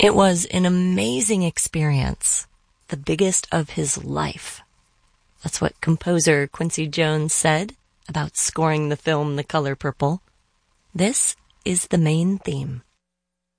It was an amazing experience, the biggest of his life. That's what composer Quincy Jones said about scoring the film The Color Purple. This is the main theme.